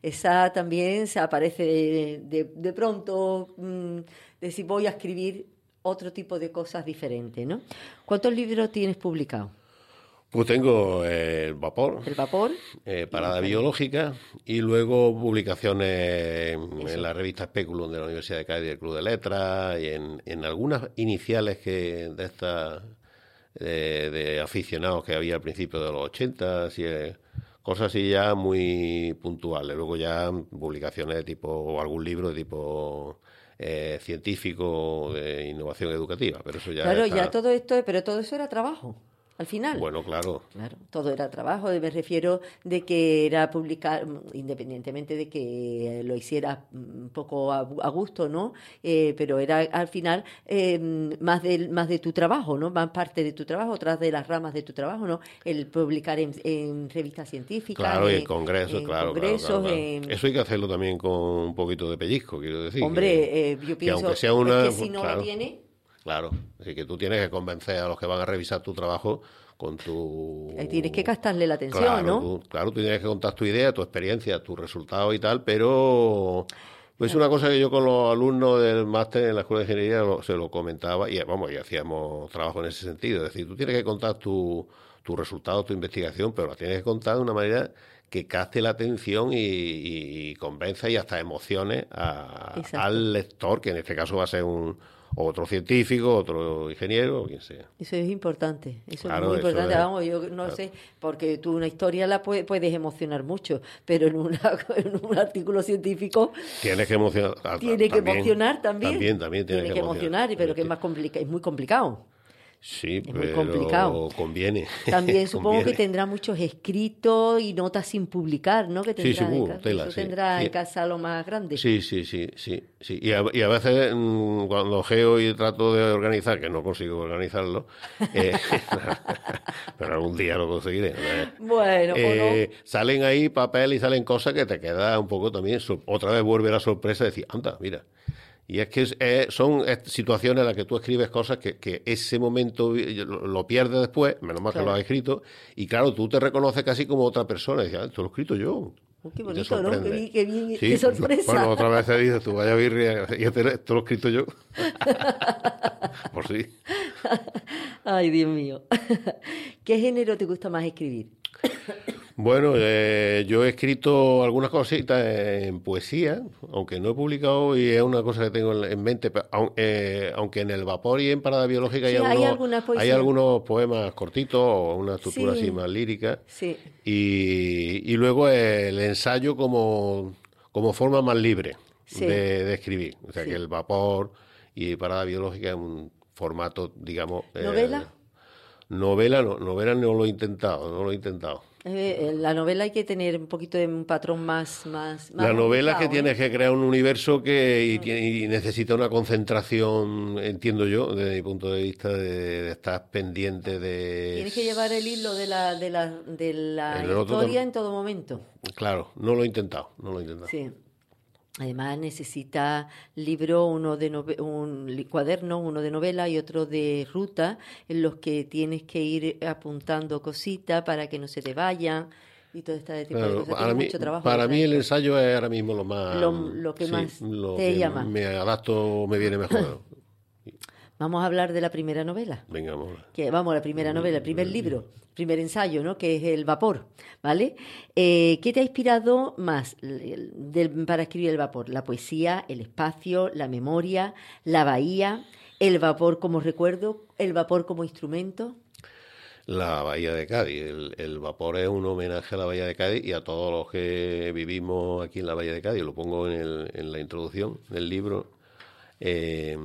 Esa también se aparece de pronto, decir, voy a escribir otro tipo de cosas diferentes, ¿no? ¿Cuántos libros tienes publicados? Pues tengo El Vapor, El vapor Parada y Biológica, y luego publicaciones eso. en la revista Speculum de la Universidad de Cádiz, del Club de Letras, y en algunas iniciales de estas de aficionados que había al principio de los 80, así, cosas así ya muy puntuales. Luego ya publicaciones de tipo, o algún libro de tipo científico, de innovación educativa, pero eso ya Claro, está... ya todo esto, pero todo eso era trabajo, al final. Bueno, claro. Claro, todo era trabajo, me refiero de que era publicar, independientemente de que lo hicieras un poco a gusto, ¿no? Pero era al final más de tu trabajo, ¿no? Más parte de tu trabajo, otras de las ramas de tu trabajo, ¿no? El publicar en revistas científicas. Claro, y en congresos, claro, congresos, claro. Eso hay que hacerlo también con un poquito de pellizco, quiero decir. Hombre, yo que pienso aunque sea una... es que si no claro, lo tiene... claro, así que tú tienes que convencer a los que van a revisar tu trabajo con tu... Tienes que gastarle la atención, claro, ¿no? Tú tienes que contar tu idea, tu experiencia, tus resultados y tal, pero... Pues es una cosa que yo con los alumnos del máster en la Escuela de Ingeniería se lo comentaba y vamos, y hacíamos trabajo en ese sentido. Es decir, tú tienes que contar tus resultados, tu investigación, pero la tienes que contar de una manera que capte la atención y convenza y hasta emociones al lector, que en este caso va a ser otro científico, otro ingeniero, o quien sea. Eso es importante, eso Claro, es muy importante. es, Vamos, yo no sé, porque tú una historia la puedes emocionar mucho, pero en un artículo científico tienes que emocionar. Tiene que emocionar también. También tiene que emocionar, pero que es es muy complicado. Sí, Es pero muy complicado. Conviene. También supongo conviene. que tendrá muchos escritos y notas sin publicar, ¿no? Que tendrá, tela, eso tendrá sí. en casa lo más grande. Sí. Y a veces cuando geo y trato de organizar, que no consigo organizarlo, pero algún día lo conseguiré. Bueno, salen ahí papel y salen cosas que te queda un poco también. Otra vez vuelve la sorpresa de decir, anda, mira. Y es que son situaciones en las que tú escribes cosas que ese momento lo pierdes después, menos mal que lo has escrito, y claro, tú te reconoces casi como otra persona. Y dices, esto lo he escrito yo. Qué bonito, ¿no? Qué bien, sí, qué sorpresa. Bueno, otra vez te dices, tú vaya birria, y esto lo he escrito yo. Por sí. Ay, Dios mío. ¿Qué género te gusta más escribir? Bueno, yo he escrito algunas cositas en poesía, aunque no he publicado y es una cosa que tengo en mente, aunque en El Vapor y en Parada Biológica hay algunos poemas cortitos o una estructura así más lírica. Sí. Y luego el ensayo como forma más libre de escribir. O sea que El Vapor y Parada Biológica es un formato, digamos... ¿Novela? Novela no lo he intentado. La novela hay que tener un poquito de un patrón más la novela es que tienes que crear un universo y necesita una concentración, entiendo yo, desde mi punto de vista, de estar pendiente de... Tienes que llevar el hilo de la historia en todo momento. Claro, no lo he intentado. Sí. Además necesita libro, un cuaderno, uno de novela y otro de ruta, en los que tienes que ir apuntando cositas para que no se te vayan y todo este tipo de cosas. Tiene mucho trabajo. Para mí el ensayo es ahora mismo lo más... Lo que más te llama. Me adapto, me viene mejor. Vamos a hablar de la primera novela. Venga, la primera novela, el primer libro, primer ensayo, ¿no? Que es El Vapor, ¿vale? ¿Qué te ha inspirado más para escribir El Vapor? ¿La poesía, el espacio, la memoria, la bahía, el vapor como recuerdo, el vapor como instrumento? La Bahía de Cádiz. El Vapor es un homenaje a la Bahía de Cádiz y a todos los que vivimos aquí en la Bahía de Cádiz. Lo pongo en la introducción del libro. Es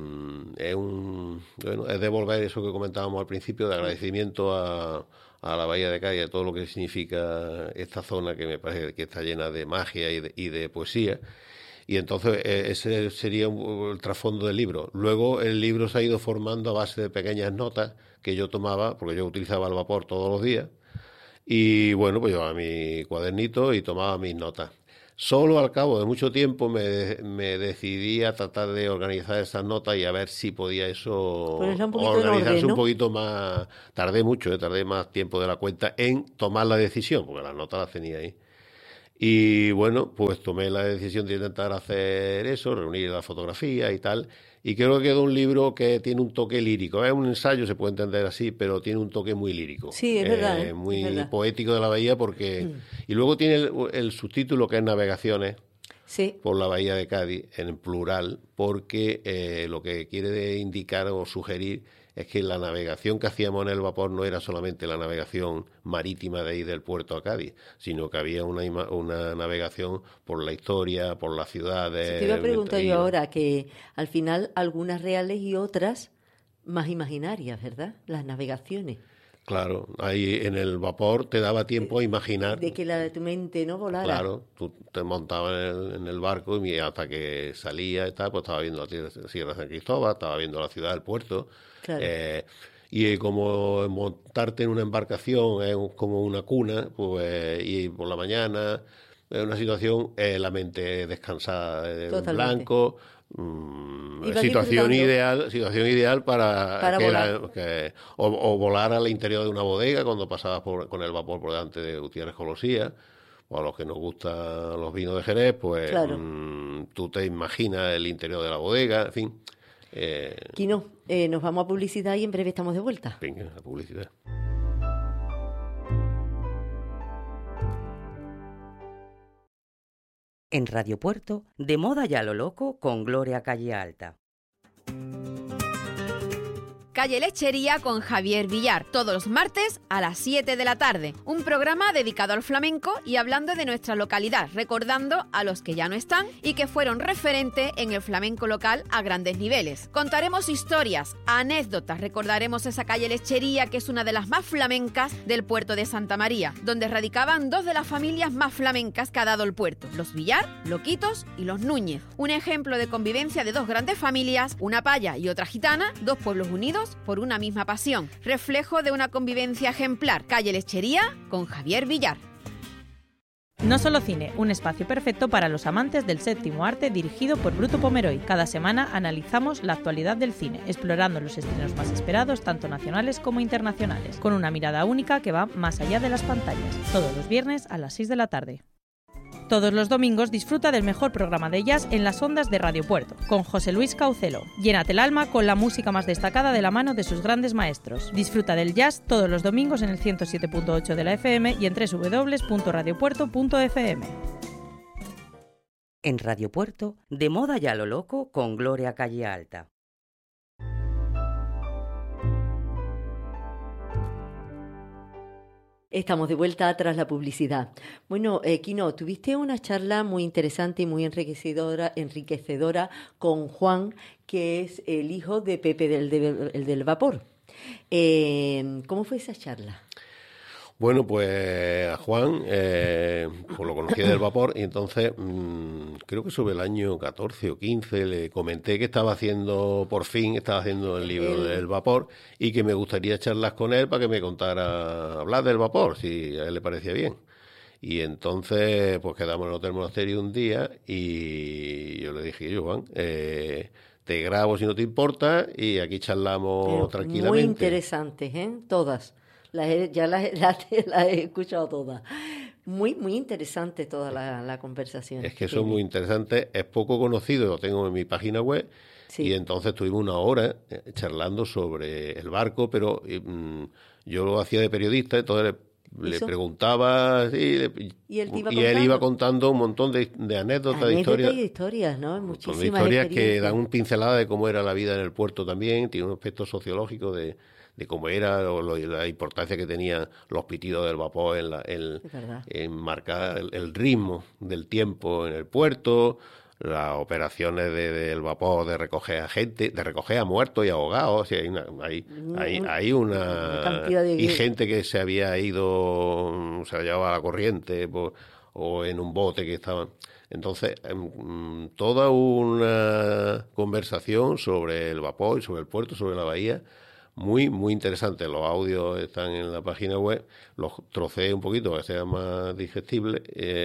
devolver eso que comentábamos al principio, de agradecimiento a la Bahía de Cádiz, a todo lo que significa esta zona, que me parece que está llena de magia y de poesía. Y entonces ese sería el trasfondo del libro. Luego el libro se ha ido formando a base de pequeñas notas que yo tomaba, porque yo utilizaba el vapor todos los días. Y bueno, pues llevaba mi cuadernito y tomaba mis notas. Solo al cabo de mucho tiempo me decidí a tratar de organizar esas notas y a ver si podía eso organizarse un poquito más. Tardé mucho, tardé más tiempo de la cuenta en tomar la decisión, porque las notas las tenía ahí. Y bueno, pues tomé la decisión de intentar hacer eso, reunir la fotografía y tal. Y creo que quedó un libro que tiene un toque lírico. Es un ensayo, se puede entender así, pero tiene un toque muy lírico, Sí, es verdad, ¿eh? Es muy verdad. poético de la bahía porque... Y luego tiene el subtítulo que es Navegaciones Sí, por la bahía de Cádiz, en plural, porque lo que quiere indicar o sugerir es que la navegación que hacíamos en el vapor no era solamente la navegación marítima de ahí del puerto a Cádiz, sino que había una navegación por la historia, por las si te iba a ciudades, preguntar mientras yo iba. ahora que al final algunas reales y otras más imaginarias, ¿verdad? Las navegaciones. Claro, ahí en el vapor te daba tiempo a imaginar. De que la de tu mente no volara. Claro, tú te montabas en el barco y hasta que salía y tal, pues estaba viendo la Sierra de San Cristóbal, estaba viendo la ciudad, el puerto. Claro, eh, y como montarte en una embarcación es como una cuna, pues y por la mañana es una situación, la mente descansada, en totalmente. blanco, Y vas disfrutando situación ideal para para volar. o volar al interior de una bodega cuando pasabas con el vapor por delante de Gutiérrez Colosía, o a los que nos gustan los vinos de Jerez, pues Claro. tú te imaginas el interior de la bodega, en fin. Quino, nos vamos a publicidad y en breve estamos de vuelta. Venga, la publicidad. En Radio Puerto, de moda ya lo loco con Gloria Calle Alta. Calle Lechería con Javier Villar, todos los martes a las 7 de la tarde. Un programa dedicado al flamenco y hablando de nuestra localidad, recordando a los que ya no están y que fueron referente en el flamenco local a grandes niveles. Contaremos historias, anécdotas, recordaremos esa calle Lechería que es una de las más flamencas del puerto de Santa María, donde radicaban dos de las familias más flamencas que ha dado el puerto, los Villar, Loquitos y los Núñez. Un ejemplo de convivencia de dos grandes familias, una paya y otra gitana, dos pueblos unidos por una misma pasión, reflejo de una convivencia ejemplar. Calle Lechería con Javier Villar. No Solo Cine, un espacio perfecto para los amantes del séptimo arte dirigido por Bruto Pomeroy. Cada semana analizamos la actualidad del cine, explorando los estrenos más esperados, tanto nacionales como internacionales, con una mirada única que va más allá de las pantallas. Todos los viernes a las 6 de la tarde. Todos los domingos disfruta del mejor programa de jazz en las ondas de Radio Puerto, con José Luis Caucelo. Llénate el alma con la música más destacada de la mano de sus grandes maestros. Disfruta del jazz todos los domingos en el 107.8 de la FM y en www.radiopuerto.fm. En Radio Puerto, de moda ya lo loco con Gloria Calle Alta. Estamos de vuelta tras la publicidad. Bueno, Quino, tuviste una charla muy interesante y muy enriquecedora con Juan, que es el hijo de Pepe el del Vapor. ¿Cómo fue esa charla? Bueno, pues a Juan, pues lo conocí del vapor y entonces creo que sobre el año 14 o 15 le comenté que estaba haciendo el libro del vapor y que me gustaría charlas con él para que me contara, hablar del vapor, si a él le parecía bien. Y entonces pues quedamos en el Hotel Monasterio un día y yo le dije, yo Juan, te grabo si no te importa y aquí charlamos Pero tranquilamente. muy interesantes, ¿eh? Todas. Las he escuchado todas. Muy, muy interesante toda la conversación. Es que son muy interesantes, es poco conocido, lo tengo en mi página web, Sí. y entonces tuvimos una hora charlando sobre el barco, pero yo lo hacía de periodista, entonces le ¿Eso? preguntaba, Y él te iba y él contando. iba contando un montón de anécdotas, de Anécdotas historias. y historias, ¿no? Son Muchísimas historias que experiencias. dan un pincelada de cómo era la vida en el puerto también, tiene un aspecto sociológico de cómo era o la importancia que tenían los pitidos del vapor Es verdad. en marcar el ritmo del tiempo en el puerto, las operaciones del vapor de recoger a gente, de recoger a muertos y ahogados. O sea, hay una cantidad de... y gente que se había ido, se había llevado a la corriente o en un bote que estaban. Entonces, toda una conversación sobre el vapor y sobre el puerto, sobre la bahía, muy, muy interesante. Los audios están en la página web, los troceé un poquito para que sea más digestible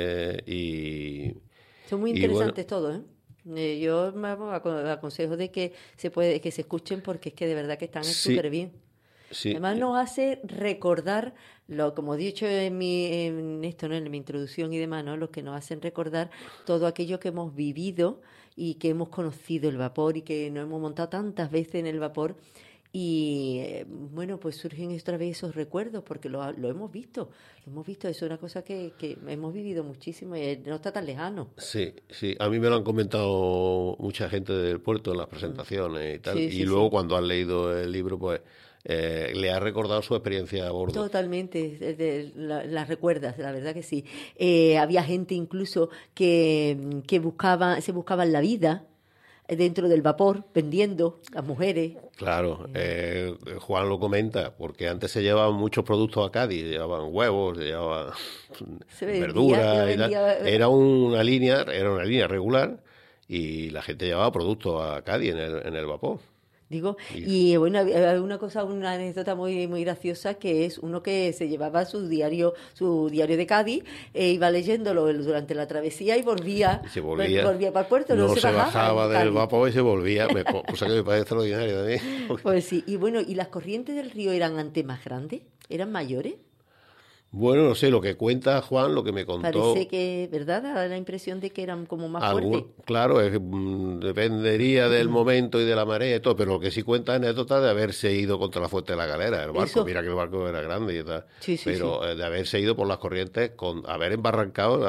Son muy interesantes todos, ¿eh? Yo me aconsejo de que se escuchen porque es que de verdad que están Sí, súper bien. sí, Además nos hace recordar como he dicho en esto, ¿no? En mi introducción y demás, ¿no? Los que nos hacen recordar todo aquello que hemos vivido y que hemos conocido el vapor y que nos hemos montado tantas veces en el vapor. Y bueno, pues surgen otra vez esos recuerdos porque lo hemos visto, es una cosa que hemos vivido muchísimo y no está tan lejano. Sí, sí, a mí me lo han comentado mucha gente del puerto en las presentaciones y tal, Sí, y sí, luego sí. cuando han leído el libro, pues le ha recordado su experiencia a bordo. Totalmente, las recuerdas, la verdad que sí. Había gente incluso que se buscaban la vida dentro del vapor, vendiendo a mujeres. Claro, Juan lo comenta, porque antes se llevaban muchos productos a Cádiz, se llevaban huevos, se llevaban verduras y tal. Era una línea regular y la gente llevaba productos a Cádiz en el vapor. Digo, y bueno, había una anécdota muy muy graciosa que es uno que se llevaba su diario de Cádiz, iba leyéndolo durante la travesía y volvía para el puerto, no se bajaba bajaba en del Cádiz. vapor y se volvía, cosa que me parece extraordinaria también. Pues sí, y bueno, ¿y las corrientes del río eran antes más grandes? ¿Eran mayores? Bueno, no sé, lo que cuenta Juan, lo que me contó. Parece que, ¿verdad? Da la impresión de que eran como más fuertes. Claro, dependería del momento y de la marea y todo, pero lo que sí cuenta anécdota de haberse ido contra la Fuente de la Galera, el barco. Eso. Mira que el barco era grande y tal. Sí, sí, pero sí. De haberse ido por las corrientes, haber embarrancado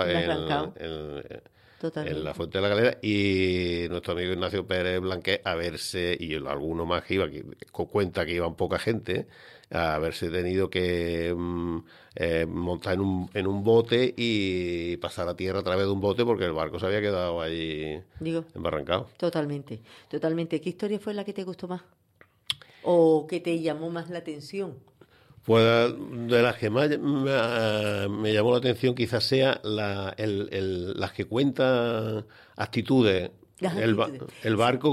Totalmente. en la Fuente de la Galera, y nuestro amigo Ignacio Pérez Blanquet y alguno más que iba, que cuenta que iban poca gente, a haberse tenido que montar en un bote y pasar a tierra a través de un bote porque el barco se había quedado allí embarrancado. Totalmente. ¿Qué historia fue la que te gustó más? ¿O que te llamó más la atención? Pues de las que más me llamó la atención quizás sea las que cuentan actitudes. El barco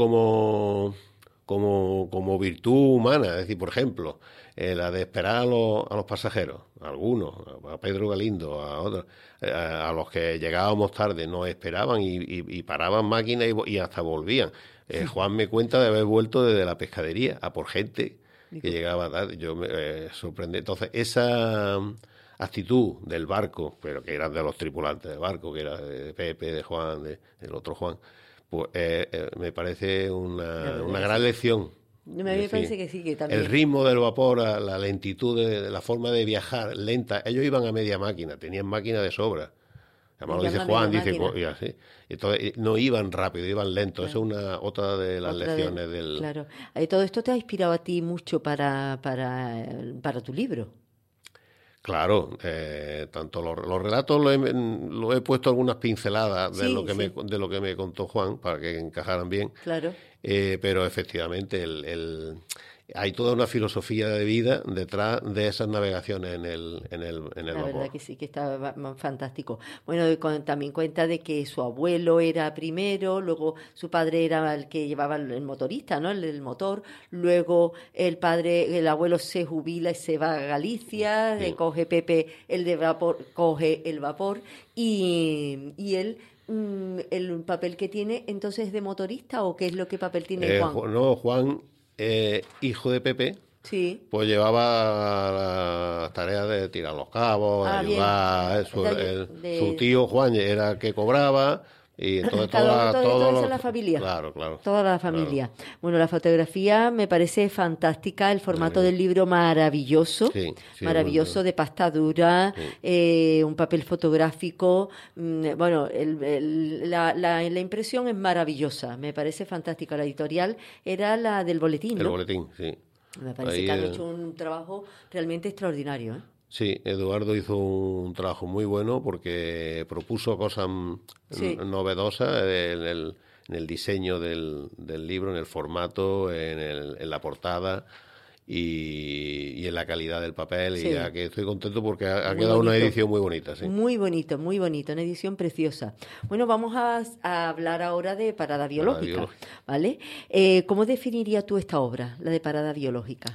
como virtud humana, es decir, por ejemplo, la de esperar a los pasajeros, a algunos, a Pedro Galindo, a otros, a los que llegábamos tarde, nos esperaban y paraban máquinas y hasta volvían. Juan me cuenta de haber vuelto desde la pescadería a por gente que llegaba tarde. Yo me sorprendí. Entonces, esa actitud del barco, pero que eran de los tripulantes del barco, que era de Pepe, de Juan, del otro Juan, pues me parece una gran lección. A mí me parece que sí, que también. El ritmo del vapor, la lentitud, la forma de viajar lenta. Ellos iban a media máquina, tenían máquina de sobra. Además lo dice Juan, y así. Entonces no iban rápido, iban lentos. Claro. Esa es otra de las lecciones del... Claro. Todo esto te ha inspirado a ti mucho para tu libro. Claro, tanto los relatos lo he puesto algunas pinceladas de lo que me contó Juan para que encajaran bien. Claro. Pero efectivamente hay toda una filosofía de vida detrás de esas navegaciones en el vapor. La verdad que sí, que está fantástico. Bueno, también cuenta de que su abuelo era primero, luego su padre era el que llevaba el motorista, ¿no? El motor. Luego el abuelo se jubila y se va a Galicia, sí. Coge Pepe el de vapor, coge el vapor y él... ¿El papel que tiene entonces de motorista o qué es lo que papel tiene Juan? No, Juan, hijo de Pepe, sí. Pues llevaba las tareas de tirar los cabos, ayudar. Su tío Juan era el que cobraba. Y entonces toda la familia. Claro. Toda la familia. Claro. Bueno, la fotografía me parece fantástica, el formato del libro maravilloso, maravilloso, de pasta dura, un papel fotográfico. Bueno, la impresión es maravillosa, me parece fantástica. La editorial era la del Boletín, ¿no? El Boletín, sí. Me parece que han hecho un trabajo realmente extraordinario, ¿eh? Sí, Eduardo hizo un trabajo muy bueno porque propuso cosas novedosas en el diseño del libro, en el formato, en la portada y en la calidad del papel. Sí. Y ya que estoy contento porque ha quedado una edición muy bonita. Sí. Muy bonito, una edición preciosa. Bueno, vamos a hablar ahora de Parada Biológica, ¿vale? ¿Cómo definirías tú esta obra, la de Parada Biológica?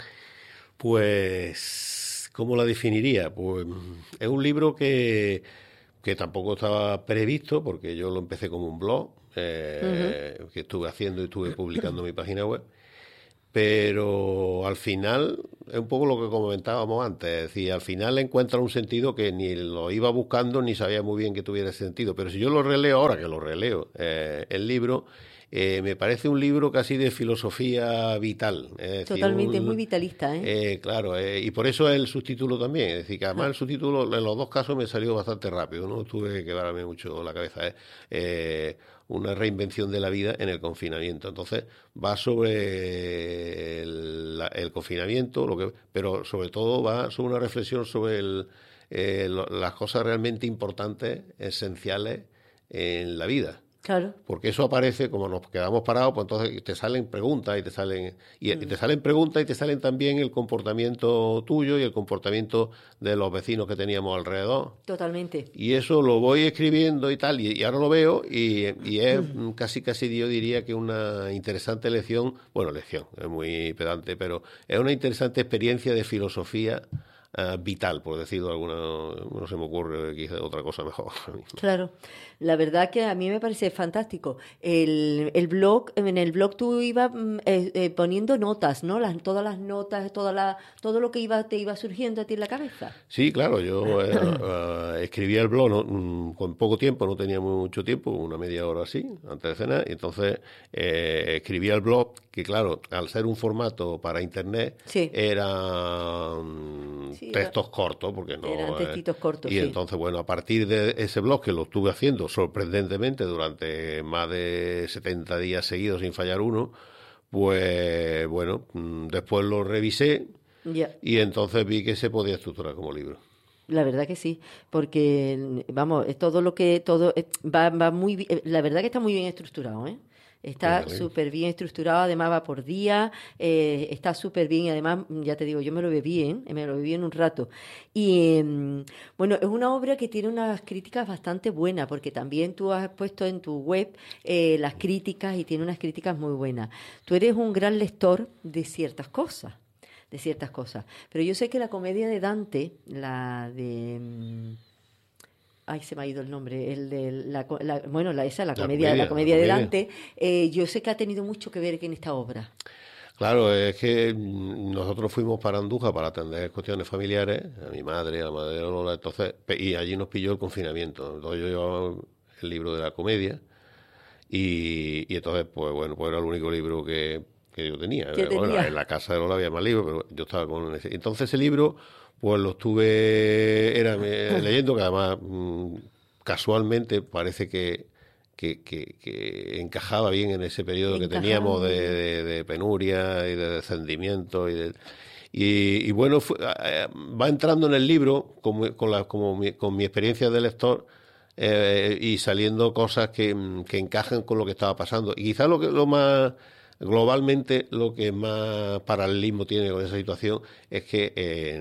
Pues... ¿Cómo la definiría? Pues es un libro que tampoco estaba previsto, porque yo lo empecé como un blog que estuve haciendo y estuve publicando en mi página web. pero al final es un poco lo que comentábamos antes, es decir, al final encuentra un sentido que ni lo iba buscando ni sabía muy bien que tuviera ese sentido, pero si yo lo releo ahora, que lo releo, el libro, me parece un libro casi de filosofía vital. Es decir, Totalmente, muy vitalista, ¿eh? Claro, y por eso el subtítulo también, es decir, que además el subtítulo en los dos casos me salió bastante rápido, no tuve que quebrarme mucho la cabeza, una reinvención de la vida en el confinamiento. Entonces va sobre el confinamiento, pero sobre todo va sobre una reflexión sobre las cosas realmente importantes, esenciales en la vida. Claro. Porque eso aparece, como nos quedamos parados, pues entonces te salen preguntas y te salen preguntas y te salen también el comportamiento tuyo y el comportamiento de los vecinos que teníamos alrededor. Totalmente. Y eso lo voy escribiendo y tal, y ahora lo veo y es casi yo diría que una interesante lección, es muy pedante, pero es una interesante experiencia de filosofía vital, por decirlo alguna, no se me ocurre quizá otra cosa mejor. Claro, la verdad que a mí me parece fantástico. El blog, en el blog tú ibas poniendo notas, ¿no? Todas las notas, todo lo que te iba surgiendo a ti en la cabeza. Sí, claro, yo escribía el blog con poco tiempo, no tenía mucho tiempo, una media hora así, antes de cenar, y entonces escribía el blog, que claro, al ser un formato para internet, sí. Era textos cortos, porque no eran textitos cortos, y sí. entonces, bueno, a partir de ese blog, que lo estuve haciendo sorprendentemente durante más de 70 días seguidos sin fallar uno, pues bueno, después lo revisé y entonces vi que se podía estructurar como libro. La verdad que sí, porque vamos, va muy bien, la verdad que está muy bien estructurado, ¿eh? Está súper bien estructurado, además va por día, está súper bien y además, ya te digo, yo me lo bebí en un rato. Y bueno, es una obra que tiene unas críticas bastante buenas, porque también tú has puesto en tu web las críticas y tiene unas críticas muy buenas. Tú eres un gran lector de ciertas cosas. Pero yo sé que la comedia de Dante, la de... Ay, se me ha ido el nombre. La comedia de Dante. Yo sé que ha tenido mucho que ver en esta obra. Claro, es que nosotros fuimos para Andújar para atender cuestiones familiares, a mi madre, a la madre de Lola, entonces, y allí nos pilló el confinamiento. Entonces yo llevaba el libro de la comedia y entonces, pues bueno, pues era el único libro que yo tenía. Bueno, en la casa de Lola había más libros, pero yo estaba con ese. Entonces ese libro, pues lo estuve leyendo, que además casualmente parece que encajaba bien en ese periodo que teníamos de penuria y de descendimiento y bueno, va entrando en el libro con mi experiencia de lector y saliendo cosas que encajan con lo que estaba pasando. Y quizás lo más... Globalmente, lo que más paralelismo tiene con esa situación es que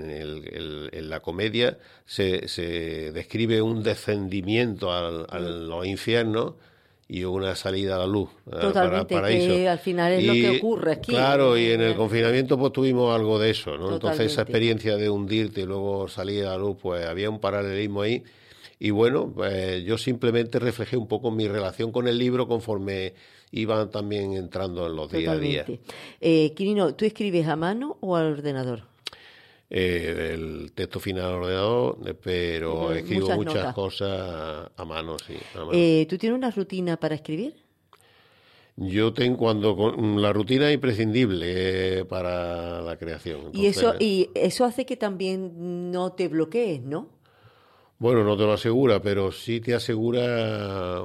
en la comedia se describe un descendimiento a los infiernos y una salida a la luz. Totalmente, paraíso. Que al final es lo que ocurre aquí. Claro, y en el confinamiento pues tuvimos algo de eso, ¿no? Entonces esa experiencia de hundirte y luego salir a la luz, pues había un paralelismo ahí. Y bueno, yo simplemente reflejé un poco mi relación con el libro conforme iban también entrando en los días a día. Quirino, ¿tú escribes a mano o al ordenador? El texto final al ordenador, pero escribo muchas cosas a mano, sí. A mano. ¿Tú tienes una rutina para escribir? Yo tengo la rutina es imprescindible para la creación. Entonces, y eso hace que también no te bloquees, ¿no? Bueno, no te lo asegura, pero sí te asegura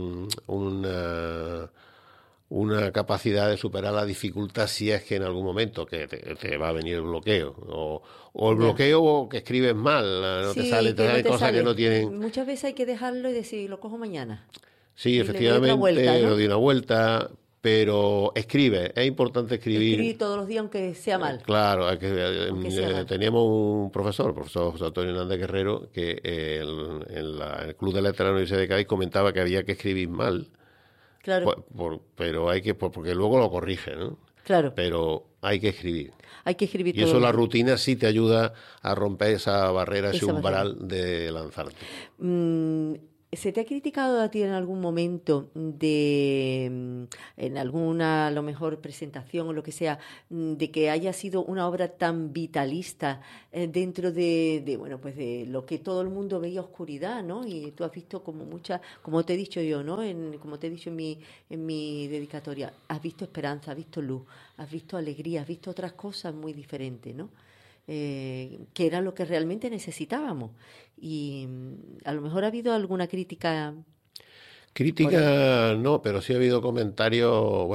una capacidad de superar la dificultad si es que en algún momento que te va a venir el bloqueo o el bloqueo o que escribes mal, no te salen cosas que no tienen... Muchas veces hay que dejarlo y decir, lo cojo mañana. Sí, efectivamente, le doy una vuelta, pero escribe, es importante escribir. Escribir todos los días aunque sea mal. Claro, teníamos un profesor José Antonio Hernández Guerrero, que en el Club de Letras de la Universidad de Cádiz comentaba que había que escribir mal. Claro. Pero hay que, porque luego lo corrige, ¿no? Claro. Pero hay que escribir. Hay que escribir y eso la rutina sí te ayuda a romper esa barrera, ese umbral de lanzarte. ¿Se te ha criticado a ti en algún momento en alguna, a lo mejor, presentación o lo que sea, de que haya sido una obra tan vitalista dentro bueno, pues de lo que todo el mundo veía oscuridad, ¿no? Y tú has visto como como te he dicho yo, ¿no? Como te he dicho en mi dedicatoria, has visto esperanza, has visto luz, has visto alegría, has visto otras cosas muy diferentes, ¿no? Que era lo que realmente necesitábamos. Y a lo mejor ha habido alguna crítica. Crítica no, pero sí ha habido comentarios.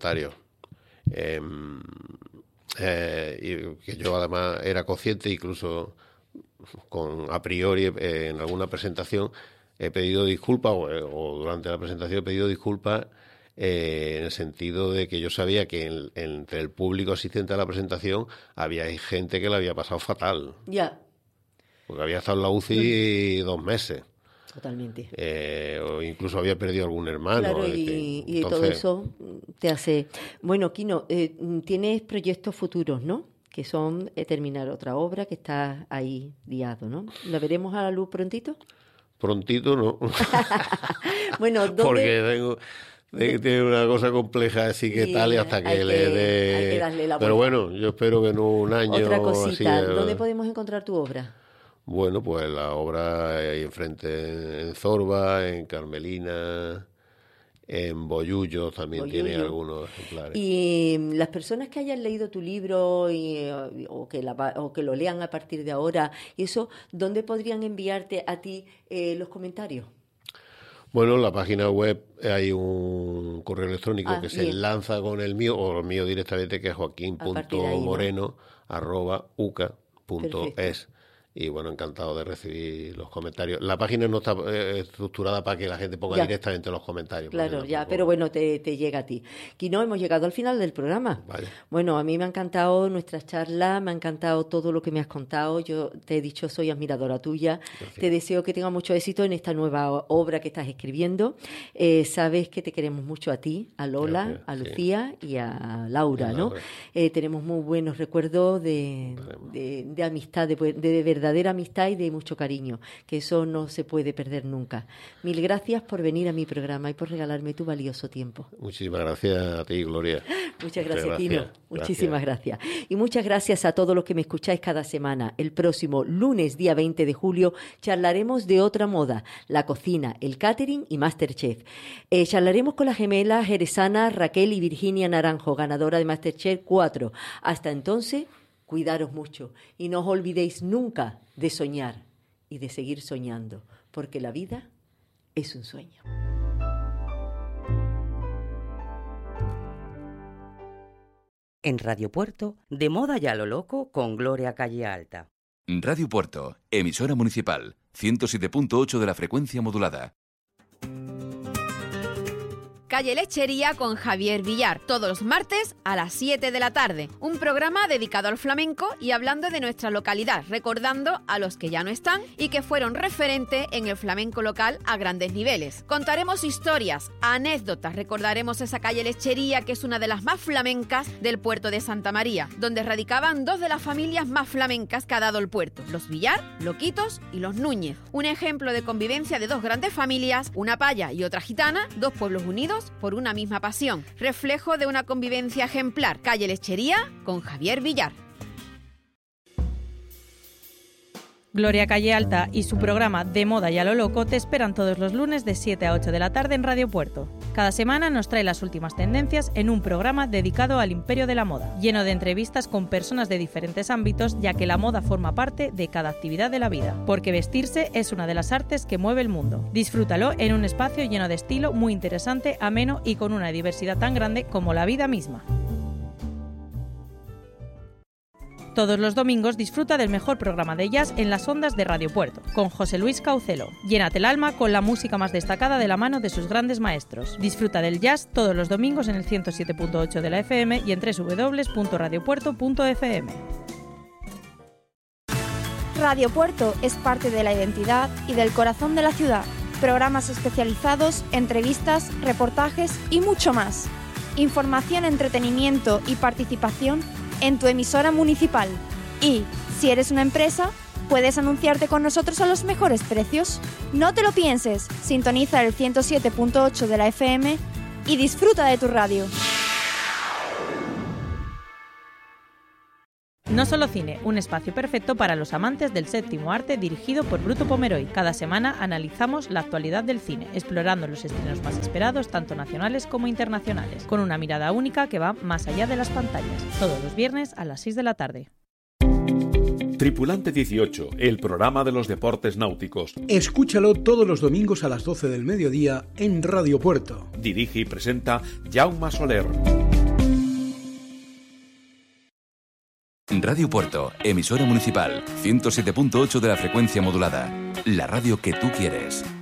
Y que yo además era consciente, incluso a priori en alguna presentación he pedido disculpas, o durante la presentación he pedido disculpas, en el sentido de que yo sabía que entre el público asistente a la presentación había gente que la había pasado fatal. Ya. Porque había estado en la UCI 2 meses. Totalmente. O incluso había perdido algún hermano. Claro, y entonces, todo eso te hace... Bueno, Quino, tienes proyectos futuros, ¿no? Que son terminar otra obra que está ahí liado, ¿no? ¿La veremos a la luz prontito? Prontito, no. Bueno, ¿dónde...? Porque tiene una cosa compleja así que sí, tal, y hasta que le dé... Hay que darle la vuelta. Pero bueno, yo espero que en un año... Otra cosita, así, ¿dónde podemos encontrar tu obra? Bueno, pues la obra ahí enfrente en Zorba, en Carmelina, en Bollullo también tiene algunos ejemplares. Y las personas que hayan leído tu libro o que lo lean a partir de ahora, y eso, ¿dónde podrían enviarte a ti los comentarios? Bueno, en la página web hay un correo electrónico que se enlaza con el mío, o el mío directamente, que es joaquin.moreno@uca.es. Y bueno, encantado de recibir los comentarios. La página no está estructurada para que la gente ponga directamente los comentarios. Claro, pero bueno, te llega a ti. Quino, hemos llegado al final del programa. Vale. Bueno, a mí me ha encantado nuestra charla, me ha encantado todo lo que me has contado. Yo te he dicho, soy admiradora tuya. Gracias. Te deseo que tengas mucho éxito en esta nueva obra que estás escribiendo. Sabes que te queremos mucho a ti, a Lola, a Lucía y a Laura, ¿no? Tenemos muy buenos recuerdos de amistad, de verdadera amistad y de mucho cariño, que eso no se puede perder nunca. Mil gracias por venir a mi programa y por regalarme tu valioso tiempo. Muchísimas gracias a ti, Gloria. Muchas gracias, Quino. Muchísimas gracias. Y muchas gracias a todos los que me escucháis cada semana. El próximo lunes, día 20 de julio, charlaremos de otra moda, la cocina, el catering y Masterchef. Charlaremos con las gemelas jerezanas Raquel y Virginia Naranjo, ganadora de Masterchef 4. Hasta entonces, cuidaros mucho y no os olvidéis nunca de soñar y de seguir soñando, porque la vida es un sueño. En Radio Puerto, de moda y a lo loco, con Gloria Calle Alta. Radio Puerto, emisora municipal, 107.8 de la frecuencia modulada. Calle Lechería con Javier Villar, todos los martes a las 7 de la tarde. Un programa dedicado al flamenco y hablando de nuestra localidad, recordando a los que ya no están y que fueron referente en el flamenco local a grandes niveles. Contaremos historias, anécdotas, recordaremos esa calle Lechería que es una de las más flamencas del puerto de Santa María, donde radicaban dos de las familias más flamencas que ha dado el puerto, los Villar, Loquitos y los Núñez. Un ejemplo de convivencia de dos grandes familias, una paya y otra gitana, dos pueblos unidos por una misma pasión, reflejo de una convivencia ejemplar. Calle Lechería con Javier Villar. Gloria Calle Alta y su programa De Moda y a lo Loco te esperan todos los lunes de 7 a 8 de la tarde en Radio Puerto. Cada semana nos trae las últimas tendencias en un programa dedicado al imperio de la moda, lleno de entrevistas con personas de diferentes ámbitos, ya que la moda forma parte de cada actividad de la vida, porque vestirse es una de las artes que mueve el mundo. Disfrútalo en un espacio lleno de estilo, muy interesante, ameno y con una diversidad tan grande como la vida misma. Todos los domingos disfruta del mejor programa de jazz en las ondas de Radio Puerto, con José Luis Caucelo. Llénate el alma con la música más destacada de la mano de sus grandes maestros. Disfruta del jazz todos los domingos en el 107.8 de la FM y en www.radiopuerto.fm. Radio Puerto es parte de la identidad y del corazón de la ciudad. Programas especializados, entrevistas, reportajes y mucho más. Información, entretenimiento y participación en tu emisora municipal. Y, si eres una empresa, puedes anunciarte con nosotros a los mejores precios. No te lo pienses, sintoniza el 107.8 de la FM y disfruta de tu radio. No Solo Cine, un espacio perfecto para los amantes del séptimo arte dirigido por Bruto Pomeroy. Cada semana analizamos la actualidad del cine, explorando los estrenos más esperados, tanto nacionales como internacionales, con una mirada única que va más allá de las pantallas. Todos los viernes a las 6 de la tarde. Tripulante 18, el programa de los deportes náuticos. Escúchalo todos los domingos a las 12 del mediodía en Radio Puerto. Dirige y presenta Jaume Soler. Radio Puerto, emisora municipal, 107.8 de la frecuencia modulada. La radio que tú quieres.